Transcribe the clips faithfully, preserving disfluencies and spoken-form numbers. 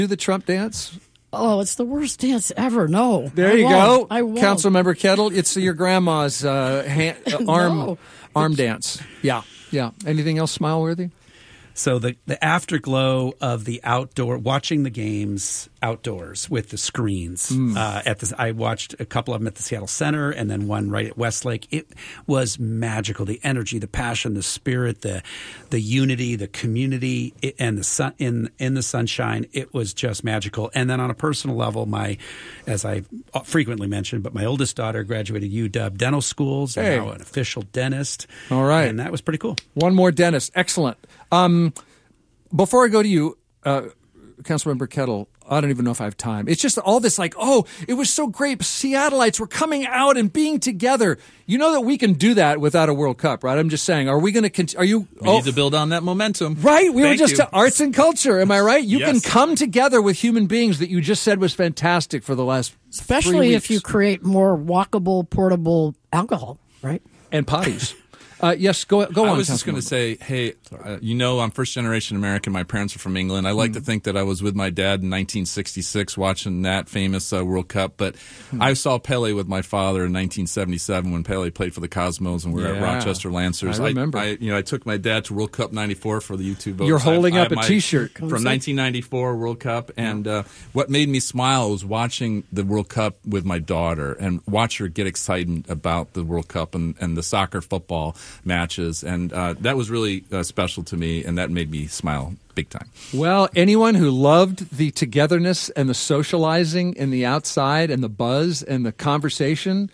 Do the Trump dance? Oh, it's the worst dance ever. No. There I you won't. go. I won't. Councilmember Kettle, it's your grandma's uh, hand, uh, arm No. arm dance. Yeah, yeah. Anything else smile-worthy? So the, the afterglow of the outdoor, watching the games outdoors with the screens. Mm. Uh, at the, I watched a couple of them at the Seattle Center and then one right at Westlake. It was magical. The energy, the passion, the spirit, the the unity, the community, it, and the sun in in the sunshine. It was just magical. And then on a personal level, my, as I frequently mentioned, but my oldest daughter graduated U W dental schools, hey. now an official dentist. All right, and that was pretty cool. One more dentist, excellent. Um, before I go to you, uh, Councilmember Kettle, I don't even know if I have time. It's just all this like, oh, it was so great. Seattleites were coming out and being together. You know that we can do that without a World Cup, right? I'm just saying, are we going to continue? Are you? We oh, need to build on that momentum. Right. We Thank were just you. to arts and culture. Am I right? You Yes. can come together with human beings that you just said was fantastic for the last Especially three if weeks. you create more walkable, portable alcohol, right? And potties. Uh, yes, go go I on. was just going to say, hey, uh, you know, I'm first generation American. My parents are from England. I like mm. to think that I was with my dad in nineteen sixty-six watching that famous uh, World Cup. But mm. I saw Pele with my father in nineteen seventy-seven when Pele played for the Cosmos and we were yeah, at Rochester Lancers. I remember. I, I, you know, I took my dad to World Cup ninety-four for the U two votes. You're holding I, up I a my, T-shirt from nineteen ninety-four World Cup, and uh, what made me smile was watching the World Cup with my daughter and watch her get excited about the World Cup and, and the soccer football matches. And uh, that was really uh, special to me, and that made me smile big time. Well, anyone who loved the togetherness and the socializing and the outside and the buzz and the conversation,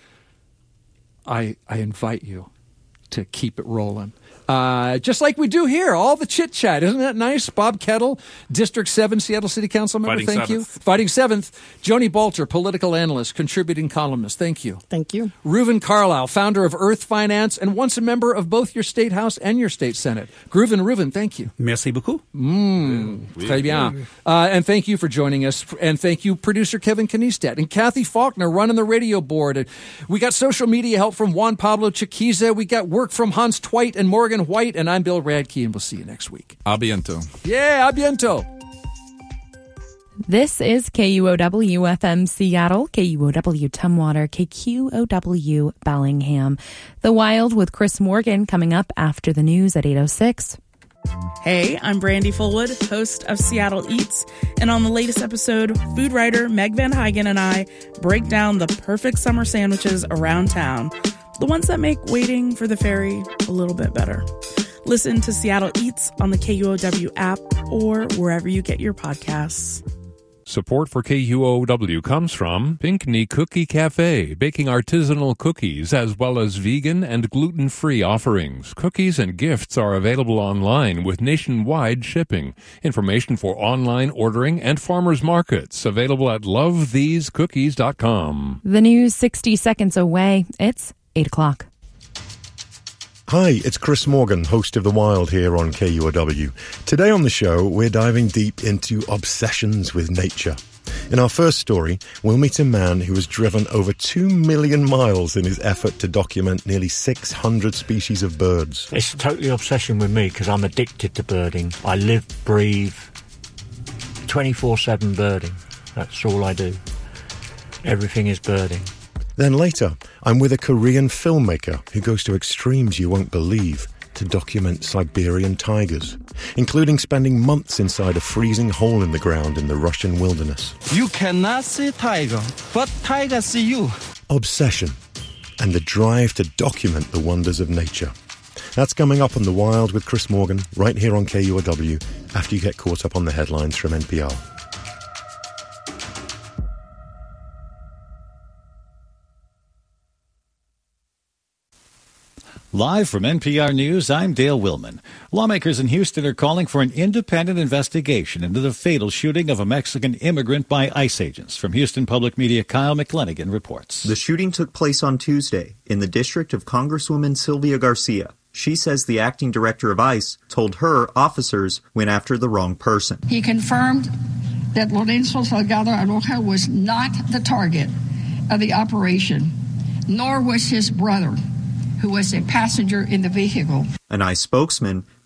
I I invite you to keep it rolling. Uh, just like we do here, all the chit-chat. Isn't that nice? Bob Kettle, District seven Seattle City Council member, Fighting thank seventh. you. Fighting seventh. Joni Balter, political analyst, contributing columnist, thank you. Thank you. Reuven Carlisle, founder of Earth Finance and once a member of both your state house and your state senate. Reuven, Reuven, thank you. Merci beaucoup. Mm, très bien. Uh, and thank you for joining us. And thank you, producer Kevin Kniestat and Kathy Faulkner running the radio board. And we got social media help from Juan Pablo Chiquiza. We got work from Hans Twite and Morgan White. And I'm Bill Radke, and we'll see you next week. A biento. Yeah, a biento. This is K U O W F M Seattle, K U O W Tumwater, K Q O W Bellingham. The Wild with Chris Morgan coming up after the news at eight oh six. Hey, I'm Brandy Fullwood, host of Seattle Eats, and on the latest episode, food writer Meg Van Huygen and I break down the perfect summer sandwiches around town, the ones that make waiting for the ferry a little bit better. Listen to Seattle Eats on the K U O W app or wherever you get your podcasts. Support for K U O W comes from Pinckney Cookie Cafe, baking artisanal cookies as well as vegan and gluten-free offerings. Cookies and gifts are available online with nationwide shipping. Information for online ordering and farmers markets available at love these cookies dot com. The news sixty seconds away. It's eight o'clock. Hi, it's Chris Morgan, host of The Wild here on K U O W. Today on the show, we're diving deep into obsessions with nature. In our first story, we'll meet a man who has driven over two million miles in his effort to document nearly six hundred species of birds. It's a totally obsession with me because I'm addicted to birding. I live, breathe, twenty-four seven birding. That's all I do. Everything is birding. Then later, I'm with a Korean filmmaker who goes to extremes you won't believe to document Siberian tigers, including spending months inside a freezing hole in the ground in the Russian wilderness. You cannot see tiger, but tiger see you. Obsession and the drive to document the wonders of nature. That's coming up on The Wild with Chris Morgan, right here on K U O W, after you get caught up on the headlines from N P R. Live from N P R News, I'm Dale Willman. Lawmakers in Houston are calling for an independent investigation into the fatal shooting of a Mexican immigrant by ICE agents. From Houston Public Media, Kyle McLennigan reports. The shooting took place on Tuesday in the district of Congresswoman Sylvia Garcia. She says the acting director of ICE told her officers went after the wrong person. He confirmed that Lorenzo Salgado Aroja was not the target of the operation, nor was his brother, who was a passenger in the vehicle. An ICE spokesman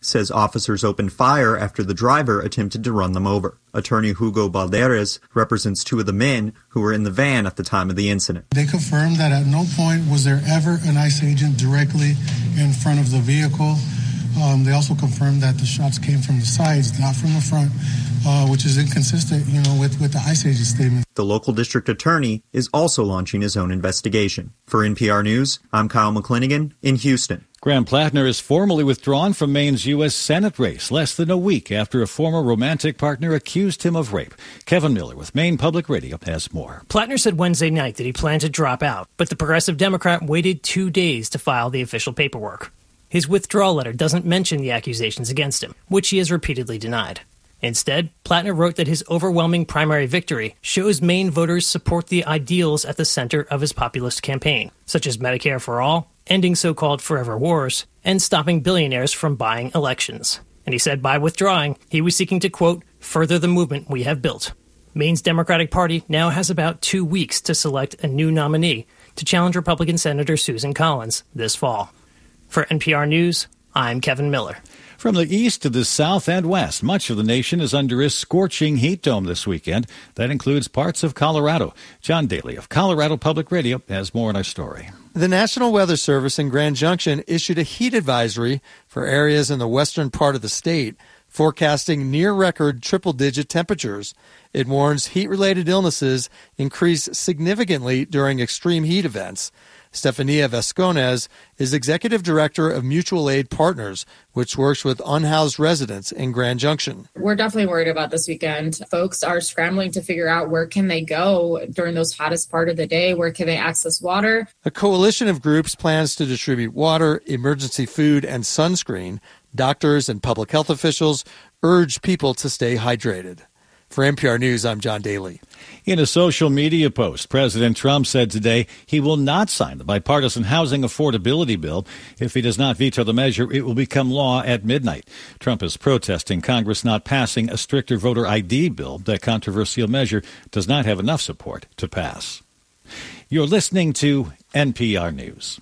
says officers opened fire after the driver attempted to run them over. Attorney Hugo Balderas represents two of the men who were in the van at the time of the incident. They confirmed that at no point was there ever an ICE agent directly in front of the vehicle. Um, they also confirmed that the shots came from the sides, not from the front, uh, which is inconsistent, you know, with, with the ICE agent statement. The local district attorney is also launching his own investigation. For N P R News, I'm Kyle McClinigan in Houston. Graham Plattner is formally withdrawn from Maine's U S Senate race less than a week after a former romantic partner accused him of rape. Kevin Miller with Maine Public Radio has more. Plattner said Wednesday night that he planned to drop out, but the Progressive Democrat waited two days to file the official paperwork. His withdrawal letter doesn't mention the accusations against him, which he has repeatedly denied. Instead, Plattner wrote that his overwhelming primary victory shows Maine voters support the ideals at the center of his populist campaign, such as Medicare for all, ending so-called forever wars, and stopping billionaires from buying elections. And he said by withdrawing, he was seeking to, quote, further the movement we have built. Maine's Democratic Party now has about two weeks to select a new nominee to challenge Republican Senator Susan Collins this fall. For N P R News, I'm Kevin Miller. From the east to the south and west, much of the nation is under a scorching heat dome this weekend. That includes parts of Colorado. John Daly of Colorado Public Radio has more on our story. The National Weather Service in Grand Junction issued a heat advisory for areas in the western part of the state, forecasting near-record triple-digit temperatures. It warns heat-related illnesses increase significantly during extreme heat events. Stefania Vasconez is executive director of Mutual Aid Partners, which works with unhoused residents in Grand Junction. We're definitely worried about this weekend. Folks are scrambling to figure out where can they go during those hottest part of the day, where can they access water. A coalition of groups plans to distribute water, emergency food, and sunscreen. Doctors and public health officials urge people to stay hydrated. For N P R News, I'm John Daly. In a social media post, President Trump said today he will not sign the bipartisan housing affordability bill. If he does not veto the measure, it will become law at midnight. Trump is protesting Congress not passing a stricter voter I D bill. That controversial measure does not have enough support to pass. You're listening to N P R News.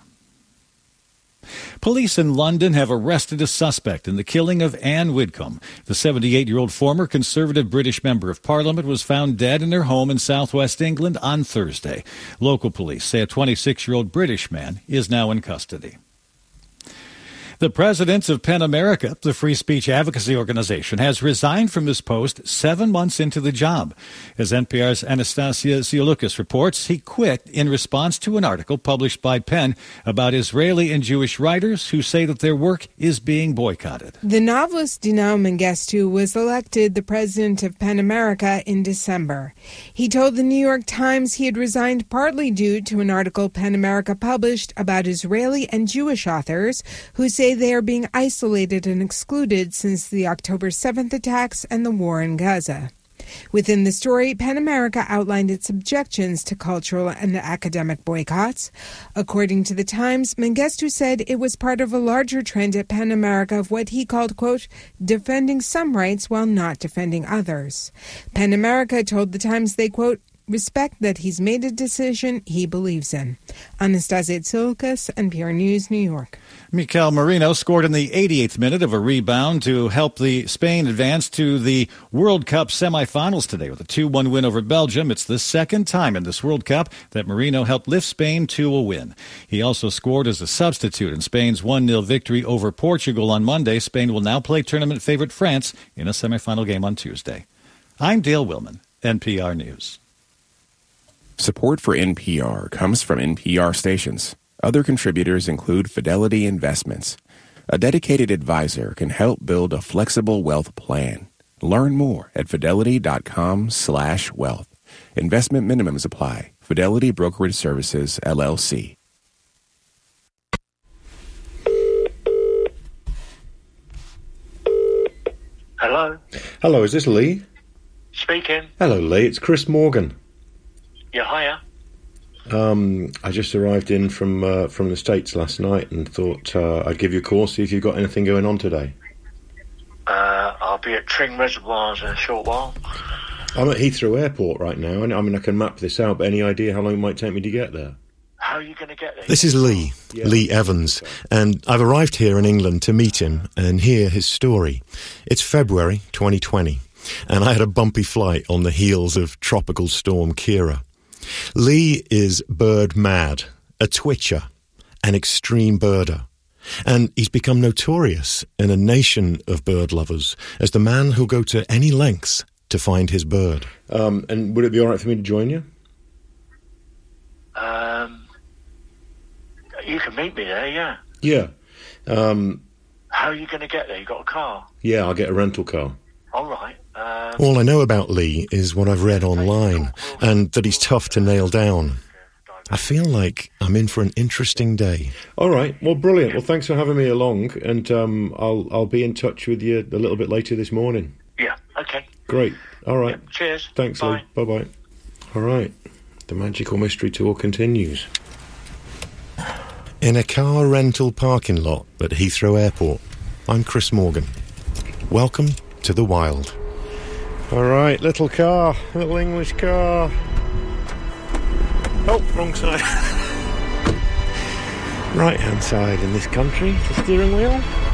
Police in London have arrested a suspect in the killing of Anne Widdcombe. The seventy-eight-year-old former Conservative British Member of Parliament was found dead in her home in southwest England on Thursday. Local police say a twenty-six-year-old British man is now in custody. The president of PEN America, the free speech advocacy organization, has resigned from his post seven months into the job. As N P R's Anastasia Tsiolukis reports, he quit in response to an article published by PEN about Israeli and Jewish writers who say that their work is being boycotted. The novelist Dinah Mengistu was elected the president of PEN America in December. He told the New York Times he had resigned partly due to an article PEN America published about Israeli and Jewish authors who say they are being isolated and excluded since the October seventh attacks and the war in Gaza. Within the story, PEN America outlined its objections to cultural and academic boycotts. According to the Times, Mengistu said it was part of a larger trend at PEN America of what he called, quote, defending some rights while not defending others. PEN America told the Times they, quote, respect that he's made a decision he believes in. Anastasia Tsiolukis, N P R News, New York. Mikel Merino scored in the eighty-eighth minute of a rebound to help the Spain advance to the World Cup semifinals today with a two one win over Belgium. It's the second time in this World Cup that Merino helped lift Spain to a win. He also scored as a substitute in Spain's one nil victory over Portugal on Monday. Spain will now play tournament favorite France in a semifinal game on Tuesday. I'm Dale Willman, N P R News. Support for N P R comes from N P R stations. Other contributors include Fidelity Investments. A dedicated advisor can help build a flexible wealth plan. Learn more at fidelity.com slash wealth. Investment minimums apply. Fidelity Brokerage Services, L L C. Hello? Hello, is this Lee? Speaking. Hello, Lee. It's Chris Morgan. Yeah, hiya. Um, I just arrived in from uh, from the States last night and thought uh, I'd give you a call, see if you've got anything going on today. Uh, I'll be at Tring Reservoirs in a short while. I'm at Heathrow Airport right now, and I mean, I can map this out, but any idea how long it might take me to get there? How are you going to get there? This is Lee, Yeah. Lee Evans, and I've arrived here in England to meet him and hear his story. It's February twenty twenty, and I had a bumpy flight on the heels of Tropical Storm Kira. Lee is bird mad, a twitcher, an extreme birder, and he's become notorious in a nation of bird lovers as the man who'll go to any lengths to find his bird. Um, and would it be all right for me to join you? Um, you can meet me there, yeah. Yeah. Um, How are you going to get there? You got a car? yeah, I'll get a rental car. All right. Um, All I know about Lee is what I've read online, and that he's tough to nail down. I feel like I'm in for an interesting day. All right. Well, brilliant. Well, thanks for having me along, and um, I'll I'll be in touch with you a little bit later this morning. yeah, okay. Great. All right. Cheers. Thanks, Bye. Lee. Bye-bye. All right. The magical mystery tour continues. In a car rental parking lot at Heathrow Airport, I'm Chris Morgan. Welcome to the wild. All right, little car, little English car. Oh, wrong side. Right-hand side in this country, the steering wheel.